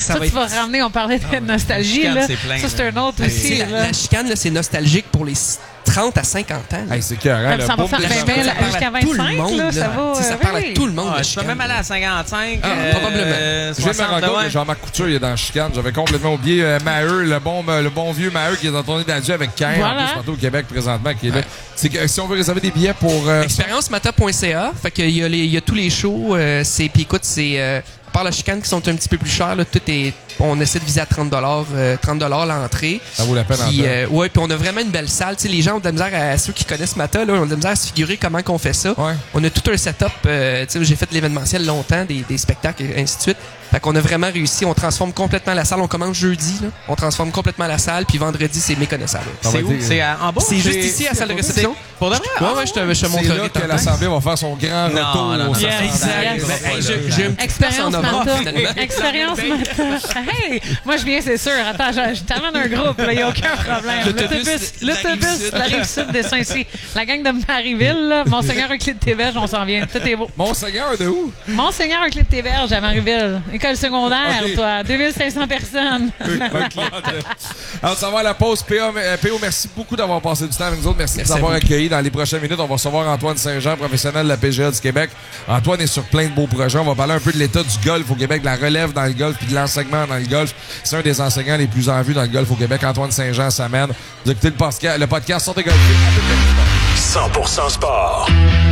ça Ça, va tu vas ramener, on parlait de nostalgie, chicane, là. c'est plein, Ça, c'est un autre aussi. La chicane, là, c'est nostalgique pour les 30 à 50 ans. Hey, c'est écœurant, le Ça va boom faire des 20 gens. 000 Ça parle jusqu'à à tout le 25, monde, là, ça là. va. Ça parle à tout le monde. la Tu peux chicane. même aller à 55. Probablement. Je viens de me rendre compte que Jean-Marc Couture il est dans Chicane. J'avais complètement oublié Maheu, le bon vieux Maheu qui est en tournée d'adieu avec Cain, Voilà. en plus, partout au Québec présentement, qui est là. C'est que, si on veut réserver des billets pour... Expériencemata.ca. Fait qu'il y a tous les shows. Puis écoute, à part la chicane qui sont un petit peu plus chers, là, on essaie de viser à 30 l'entrée. Ça vaut la peine Puis, d'entendre. ouais, puis on a vraiment une belle salle. T'sais, les gens ont de la misère, ceux qui connaissent Mata, là, ont de la misère à se figurer comment qu'on fait ça. Ouais. On a tout un setup. J'ai fait de l'événementiel longtemps, des spectacles et ainsi de suite. Fait qu'on a vraiment réussi. On transforme complètement la salle. On commence jeudi. Là. On transforme complètement la salle. Puis vendredi, c'est méconnaissable. C'est où? C'est en bas? C'est juste ici à la salle de réception. Pour de vrai? Ouais, je te C'est montrerai là que tantôt. l'Assemblée va faire son grand Non, retour. non, non. Ça Yes. sent- Exact. Ben, hey, j'ai une petite place en Expérience novembre, Mata. finalement. Expérience Mata. Hey, moi, je viens, c'est sûr. Attends, je t'amène un groupe. Il n'y a aucun problème. L'autobus, la Rive-Sud descend ici. La gang de Marieville, là, Monseigneur Euclide Théberge, on s'en vient. Tout est beau. Monseigneur de où? Monseigneur Euclide Théberge à Marieville. École secondaire, Ok. toi. 2500 personnes. Alors, ça va à la pause. PO, merci beaucoup d'avoir passé du temps avec nous autres. Merci de nous Merci à avoir vous. accueillis. Dans les prochaines minutes, on va recevoir Antoine Saint-Jean, professionnel de la PGA du Québec. Antoine est sur plein de beaux projets. On va parler un peu de l'état du golf au Québec, de la relève dans le golf puis de l'enseignement dans le golf. C'est un des enseignants les plus en vue dans le golf au Québec. Antoine Saint-Jean s'amène. Vous écoutez le podcast Sortez golfer. 100% sport.